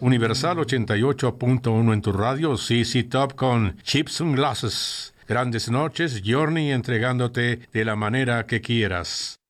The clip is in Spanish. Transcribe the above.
Universal 88.1 en tu radio, CC Top con Chips and Glasses. Grandes noches, Journey entregándote de la manera que quieras.